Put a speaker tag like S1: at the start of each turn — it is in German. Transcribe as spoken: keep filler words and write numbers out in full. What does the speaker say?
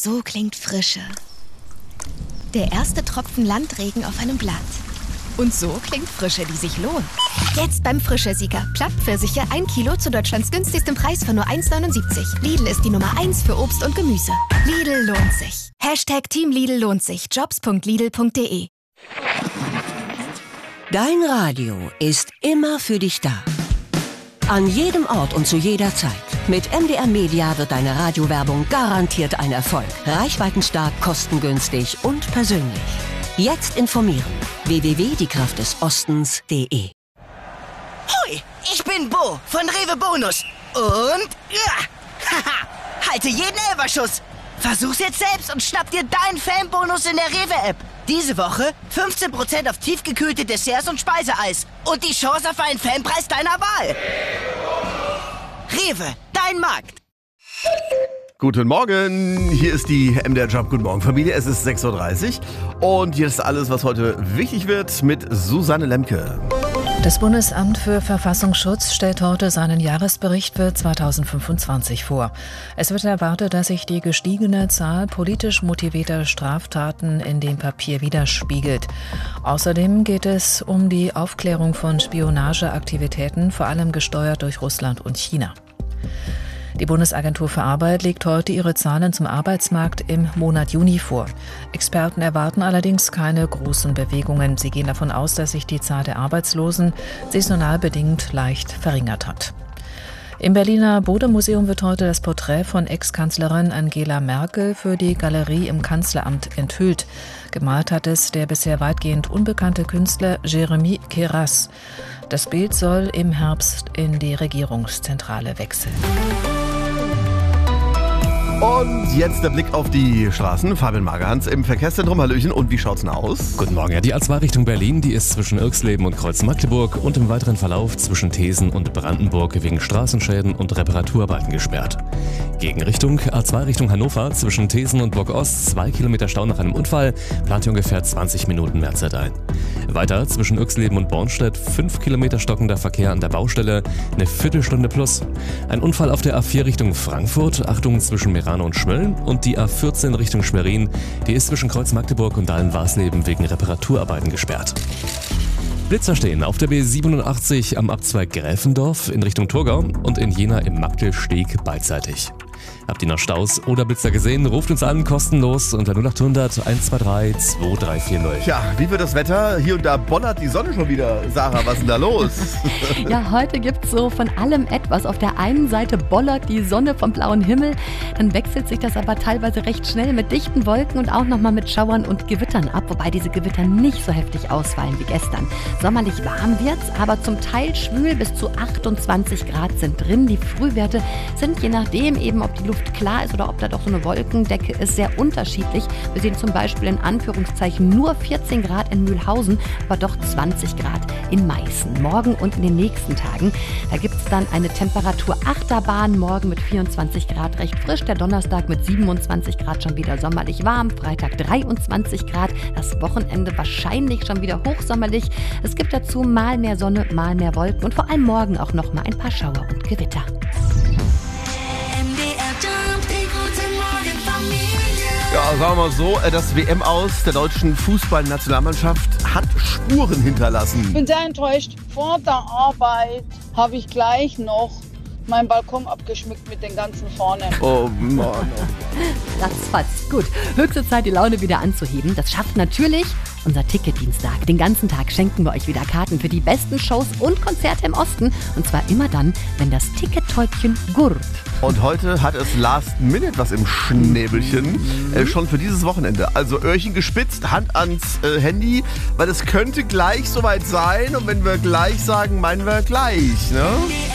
S1: So klingt Frische. Der erste Tropfen Landregen auf einem Blatt. Und so klingt Frische, die sich lohnt. Jetzt beim Frische-Sieger. Plattpfirsiche ein Kilo zu Deutschlands günstigstem Preis von nur eins neunundsiebzig. Lidl ist die Nummer eins für Obst und Gemüse. Lidl lohnt sich. Hashtag Team Lidl lohnt sich. Jobs punkt lidl punkt de.
S2: Dein Radio ist immer für dich da. An jedem Ort und zu jeder Zeit. Mit M D R Media wird deine Radiowerbung garantiert ein Erfolg. Reichweitenstark, kostengünstig und persönlich. Jetzt informieren. w w w punkt die kraft des ostens punkt de.
S3: Hoi, ich bin Bo von Rewe Bonus. Und ja, haha, halte jeden Elferschuss. Versuch's jetzt selbst und schnapp dir deinen Fanbonus in der Rewe-App. Diese Woche fünfzehn Prozent auf tiefgekühlte Desserts und Speiseeis. Und die Chance auf einen Fanpreis deiner Wahl. Rewe, dein Markt.
S4: Guten Morgen, hier ist die M D R Job Guten Morgen Familie, es ist sechs Uhr dreißig und hier ist alles, was heute wichtig wird mit Susanne Lemke.
S5: Das Bundesamt für Verfassungsschutz stellt heute seinen Jahresbericht für zweitausendfünfundzwanzig vor. Es wird erwartet, dass sich die gestiegene Zahl politisch motivierter Straftaten in dem Papier widerspiegelt. Außerdem geht es um die Aufklärung von Spionageaktivitäten, vor allem gesteuert durch Russland und China. Die Bundesagentur für Arbeit legt heute ihre Zahlen zum Arbeitsmarkt im Monat Juni vor. Experten erwarten allerdings keine großen Bewegungen. Sie gehen davon aus, dass sich die Zahl der Arbeitslosen saisonal bedingt leicht verringert hat. Im Berliner Bode-Museum wird heute das Porträt von Ex-Kanzlerin Angela Merkel für die Galerie im Kanzleramt enthüllt. Gemalt hat es der bisher weitgehend unbekannte Künstler Jeremy Keras. Das Bild soll im Herbst in die Regierungszentrale wechseln.
S4: Und jetzt der Blick auf die Straßen. Fabian Magerhans im Verkehrszentrum. Hallöchen. Und wie schaut's denn aus?
S6: Guten Morgen. Ja, die A zwei Richtung Berlin, die ist zwischen Irxleben und Kreuz-Magdeburg und im weiteren Verlauf zwischen Thesen und Brandenburg wegen Straßenschäden und Reparaturarbeiten gesperrt. Gegenrichtung A zwei Richtung Hannover zwischen Thesen und Burg-Ost, zwei Kilometer Stau nach einem Unfall, plant ihr ungefähr zwanzig Minuten mehr Zeit ein. Weiter zwischen Irxleben und Bornstedt, fünf Kilometer stockender Verkehr an der Baustelle, eine Viertelstunde plus. Ein Unfall auf der A vier Richtung Frankfurt, Achtung zwischen Meran und Schmölln, und die A vierzehn Richtung Schwerin, die ist zwischen Kreuz-Magdeburg und Dahlem-Warsleben wegen Reparaturarbeiten gesperrt. Blitzer stehen auf der B siebenundachtzig am Abzweig Gräfendorf in Richtung Thurgau und in Jena im Magdelsteg beidseitig. Habt ihr noch Staus oder Blitzer gesehen? Ruft uns an, kostenlos unter null acht hundert eins zwei drei zwei drei vier null.
S4: Tja, wie wird das Wetter? Hier und da bollert die Sonne schon wieder. Sarah, was ist denn da los?
S7: Ja, heute gibt es so von allem etwas. Auf der einen Seite bollert die Sonne vom blauen Himmel, dann wechselt sich das aber teilweise recht schnell mit dichten Wolken und auch nochmal mit Schauern und Gewittern ab, wobei diese Gewitter nicht so heftig ausfallen wie gestern. Sommerlich warm wird's, aber zum Teil schwül, bis zu achtundzwanzig Grad sind drin. Die Frühwerte sind je nachdem eben, ob die Luft klar ist oder ob da doch so eine Wolkendecke ist, sehr unterschiedlich. Wir sehen zum Beispiel in Anführungszeichen nur vierzehn Grad in Mühlhausen, aber doch zwanzig Grad in Meißen. Morgen und in den nächsten Tagen, da gibt es dann eine Temperaturachterbahn. Morgen mit vierundzwanzig Grad recht frisch, der Donnerstag mit siebenundzwanzig Grad schon wieder sommerlich warm, Freitag dreiundzwanzig Grad, das Wochenende wahrscheinlich schon wieder hochsommerlich. Es gibt dazu mal mehr Sonne, mal mehr Wolken und vor allem morgen auch noch mal ein paar Schauer und Gewitter.
S4: Ja, sagen wir mal so, das W M-Aus der deutschen Fußballnationalmannschaft hat Spuren hinterlassen.
S8: Ich bin sehr enttäuscht. Vor der Arbeit habe ich gleich noch meinen Balkon abgeschmückt mit den ganzen Fahnen.
S4: Oh Mann.
S7: Ratzfatz. Gut, höchste Zeit, die Laune wieder anzuheben. Das schafft natürlich unser Ticketdienstag. Den ganzen Tag schenken wir euch wieder Karten für die besten Shows und Konzerte im Osten. Und zwar immer dann, wenn das Tickettäubchen gurrt.
S4: Und heute hat es Last Minute was im Schnäbelchen, mhm. äh, schon für dieses Wochenende. Also Öhrchen gespitzt, Hand ans äh, Handy, weil es könnte gleich soweit sein. Und wenn wir gleich sagen, meinen wir gleich, ne?